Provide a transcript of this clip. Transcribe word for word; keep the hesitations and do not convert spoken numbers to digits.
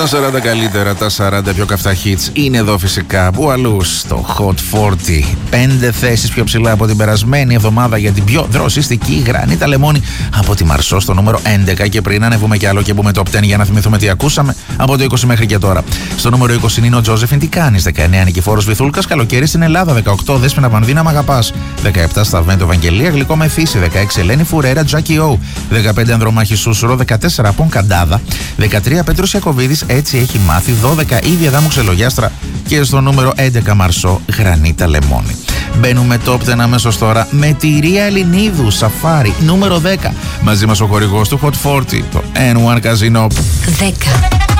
Τα σαράντα καλύτερα, τα σαράντα πιο καυτά hits είναι εδώ φυσικά. Πού αλλού, στο Hot σαράντα. Πέντε θέσεις πιο ψηλά από την περασμένη εβδομάδα για την πιο δροσιστική Γρανίτα Λεμόνι από τη Μαρσό στο νούμερο έντεκα. Και πριν ανεβούμε κι άλλο και μπούμε top δέκα για να θυμηθούμε τι ακούσαμε από το είκοσι μέχρι και τώρα. Στο νούμερο είκοσι είναι ο Τζόζεφιν Τι κάνεις, δεκαεννέα Νικηφόρος Βυθούλκας, Καλοκαίρι στην Ελλάδα, δεκαοκτώ Δέσποινα Πανδίνα Μ' αγαπάς, δεκαεπτά Σταυμέντο Ευαγγελία, Γλυκό Μεθύσι, δεκαέξι Ελένη Φουρέρα Τζάκι Ο, δεκαπέντε Ανδρομάχη Σούσουρο, δεκατέσσερα Πον Καντάδα, δεκατρία Πέτρος Ιακωβίδης, Έτσι έχει μάθει, δώδεκα Ίδια Δάμου Ξελογιάστρα και στο νούμερο έντεκα Μαρσό Γρανίτα Λεμόνι. Μπαίνουμε top δέκα αμέσως τώρα με τη Ρία Ελληνίδου, Σαφάρι, νούμερο δέκα. Μαζί μας ο χορηγός του Hot σαράντα, το N one Casino. δέκα.